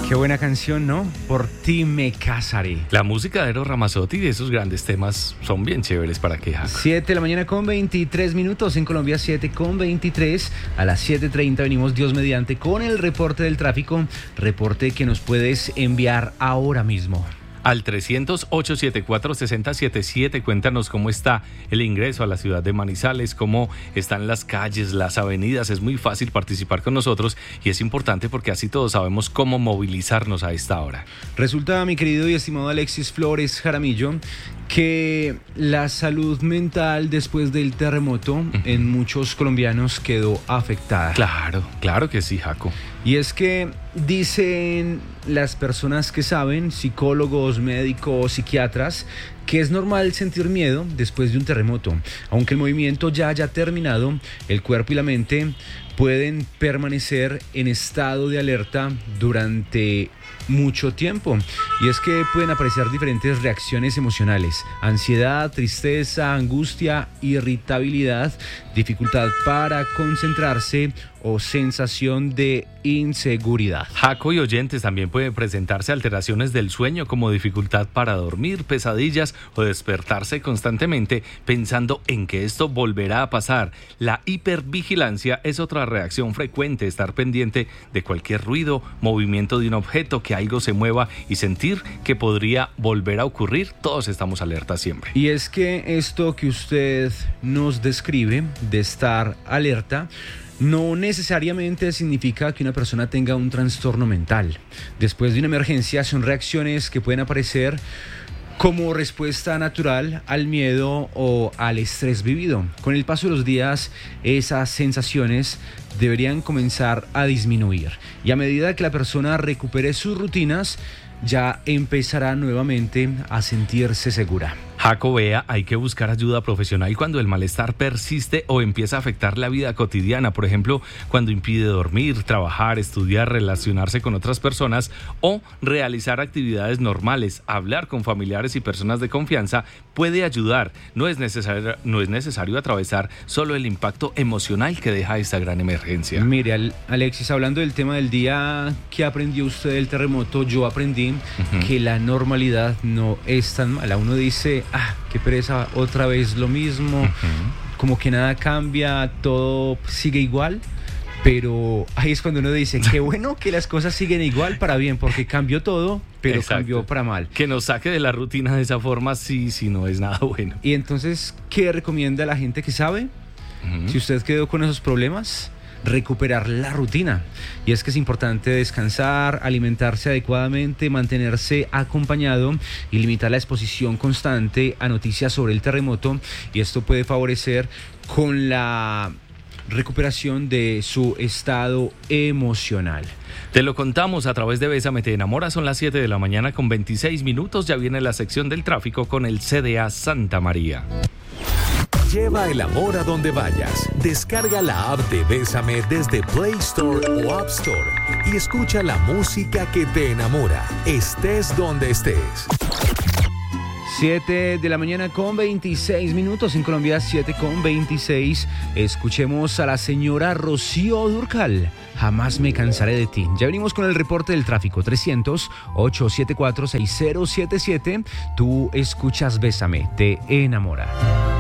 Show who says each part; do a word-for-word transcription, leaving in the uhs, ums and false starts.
Speaker 1: Qué buena canción, ¿no? Por ti me casaré.
Speaker 2: La música de Eros Ramazzotti y esos grandes temas son bien chéveres para que Jaco.
Speaker 1: siete de la mañana con veintitrés minutos, en Colombia siete con veintitrés. A las siete treinta venimos Dios mediante con el reporte del tráfico. Reporte que nos puedes enviar ahora mismo.
Speaker 2: Al trescientos, ochocientos setenta y cuatro, sesenta setenta y siete, cuéntanos cómo está el ingreso a la ciudad de Manizales, cómo están las calles, las avenidas. Es muy fácil participar con nosotros y es importante porque así todos sabemos cómo movilizarnos a esta hora.
Speaker 1: Resulta, mi querido y estimado Alexis Flores Jaramillo, que la salud mental después del terremoto uh-huh. en muchos colombianos quedó afectada.
Speaker 2: Claro, claro que sí, Jaco.
Speaker 1: Y es que dicen las personas que saben, psicólogos, médicos, psiquiatras, que es normal sentir miedo después de un terremoto. Aunque el movimiento ya haya terminado, el cuerpo y la mente pueden permanecer en estado de alerta durante mucho tiempo. Y es que pueden aparecer diferentes reacciones emocionales: ansiedad, tristeza, angustia, irritabilidad, dificultad para concentrarse o sensación de inseguridad.
Speaker 2: Jaco y oyentes, también pueden presentarse alteraciones del sueño como dificultad para dormir, pesadillas o despertarse constantemente pensando en que esto volverá a pasar. La hipervigilancia es otra reacción frecuente: estar pendiente de cualquier ruido, movimiento de un objeto, que algo se mueva y sentir que podría volver a ocurrir. Todos estamos alerta siempre.
Speaker 1: Y es que esto que usted nos describe de estar alerta no necesariamente significa que una persona tenga un trastorno mental. Después de una emergencia son reacciones que pueden aparecer como respuesta natural al miedo o al estrés vivido. Con el paso de los días, esas sensaciones deberían comenzar a disminuir. Y a medida que la persona recupere sus rutinas, ya empezará nuevamente a sentirse segura.
Speaker 2: Jaco, vea, hay que buscar ayuda profesional cuando el malestar persiste o empieza a afectar la vida cotidiana. Por ejemplo, cuando impide dormir, trabajar, estudiar, relacionarse con otras personas o realizar actividades normales. Hablar con familiares y personas de confianza puede ayudar. No es necesario, no es necesario atravesar solo el impacto emocional que deja esta gran emergencia.
Speaker 1: Mire, Alexis, hablando del tema del día, ¿qué aprendió usted del terremoto? Yo aprendí uh-huh. que la normalidad no es tan mala. Uno dice, ah, qué pereza, otra vez lo mismo, uh-huh. como que nada cambia, todo sigue igual, pero ahí es cuando uno dice, qué bueno que las cosas siguen igual para bien, porque cambió todo, pero Exacto. cambió para mal.
Speaker 2: Que nos saque de la rutina de esa forma, sí, sí, no es nada bueno.
Speaker 1: Y entonces, ¿qué recomienda a la gente que sabe? Uh-huh. Si usted quedó con esos problemas, recuperar la rutina. Y es que es importante descansar, alimentarse adecuadamente, mantenerse acompañado y limitar la exposición constante a noticias sobre el terremoto, y esto puede favorecer con la recuperación de su estado emocional.
Speaker 2: Te lo contamos a través de Bésame Te Enamora. Son las siete de la mañana con veintiséis minutos. Ya viene la sección del tráfico con el C D A Santa María.
Speaker 3: Lleva el amor a donde vayas. Descarga la app de Bésame desde Play Store o App Store y escucha la música que te enamora, estés donde estés.
Speaker 1: siete de la mañana con veintiséis minutos, en Colombia siete con veintiséis. Escuchemos a la señora Rocío Dúrcal, Jamás me cansaré de ti. Ya venimos con el reporte del tráfico. Trescientos, ochocientos setenta y cuatro, sesenta setenta y siete. Tú escuchas Bésame, te enamora.